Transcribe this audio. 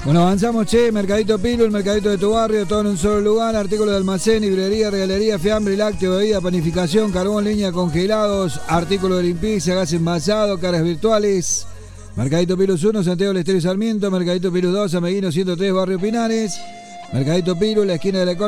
Bueno, avanzamos, che. Mercadito Pilu, el mercadito de tu barrio, todo en un solo lugar. Artículos de almacén, librería, regalería, fiambre, lácteo, bebida, panificación, carbón, leña, congelados, artículos de limpieza, gas envasado, caras virtuales. Mercadito Pilus 1, Santiago del Estero y Sarmiento. Mercadito Pilus 2, Ameguino 103, Barrio Pinares. Mercadito Pilu, la esquina de la